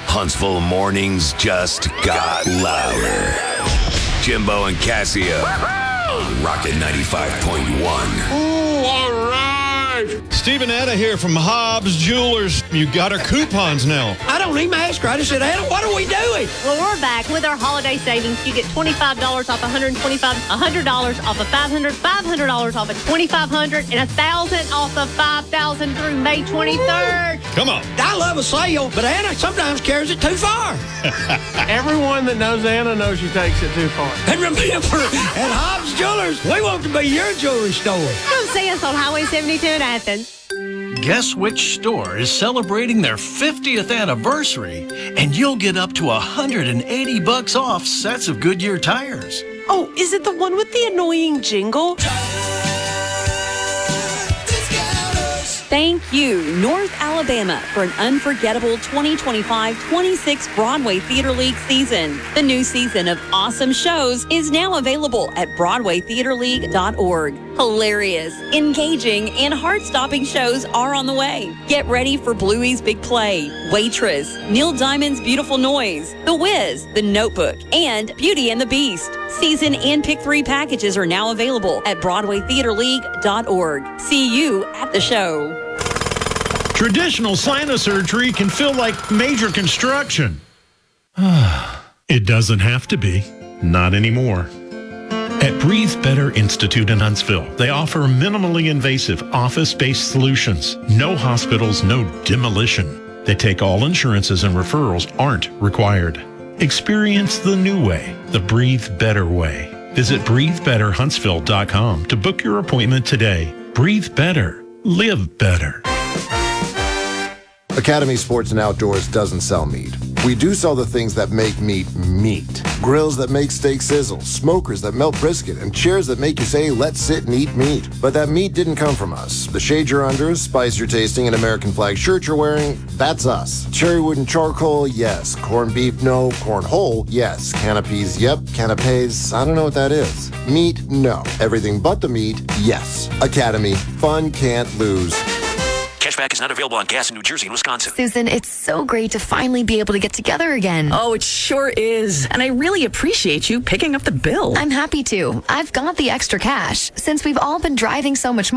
Huntsville mornings just got louder. Jimbo and Casio on Rocket 95.1. Ooh, all right. Stephen Anna here from Hobbs Jewelers. You got our coupons now. I don't even ask her. I just said, Anna, what are we doing? Well, we're back with our holiday savings. You get $25 off $125, $100 off of $500, $500 off of $2,500, and $1,000 off of $5,000 through May 23rd. Come on. I love a sale, but Anna sometimes carries it too far. Everyone that knows Anna knows she takes it too far. And remember, at Hobbs Jewelers, we want to be your jewelry store. Come see us on Highway 72 in Athens. Guess which store is celebrating their 50th anniversary, and you'll get up to $180 off sets of Goodyear tires. Oh, is it the one with the annoying jingle? Thank you, North Alabama, for an unforgettable 2025-26 Broadway Theater League season. The new season of awesome shows is now available at BroadwayTheaterLeague.org. Hilarious, engaging, and heart-stopping shows are on the way. Get ready for Bluey's Big Play, Waitress, Neil Diamond's Beautiful Noise, The Wiz, The Notebook, and Beauty and the Beast. Season and Pick 3 packages are now available at BroadwayTheaterLeague.org. See you at the show. Traditional sinus surgery can feel like major construction. It doesn't have to be. Not anymore. At Breathe Better Institute in Huntsville, they offer minimally invasive office-based solutions. No hospitals, no demolition. They take all insurances and referrals aren't required. Experience the new way, the Breathe Better way. Visit breathebetterhuntsville.com to book your appointment today. Breathe better. Live better. Academy Sports and Outdoors doesn't sell meat. We do sell the things that make meat meat. Grills that make steak sizzle, smokers that melt brisket, and chairs that make you say, let's sit and eat meat. But that meat didn't come from us. The shade you're under, spice you're tasting, and American flag shirt you're wearing, that's us. Cherry wood and charcoal, yes. Corned beef, no. Corn whole, yes. Canopies, yep. Canapes, I don't know what that is. Meat, no. Everything but the meat, yes. Academy, fun can't lose. Cashback is not available on gas in New Jersey and Wisconsin. Susan, it's so great to finally be able to get together again. Oh, it sure is. And I really appreciate you picking up the bill. I'm happy to. I've got the extra cash. Since we've all been driving so much more.